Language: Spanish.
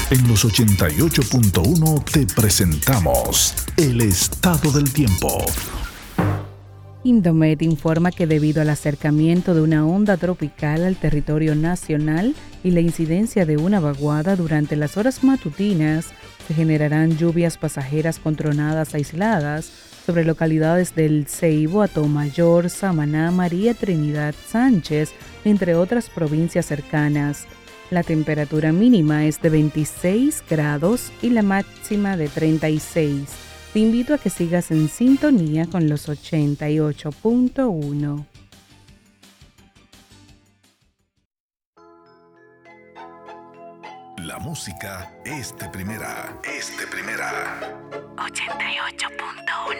En los 88.1 te presentamos el estado del tiempo. Indomet informa que debido al acercamiento de una onda tropical al territorio nacional y la incidencia de una vaguada durante las horas matutinas, se generarán lluvias pasajeras con tronadas aisladas sobre localidades del Ceibo, Atomayor, Samaná, María Trinidad, Sánchez, entre otras provincias cercanas. La temperatura mínima es de 26 grados y la máxima de 36. Te invito a que sigas en sintonía con los 88.1. La música es de primera. 88.1.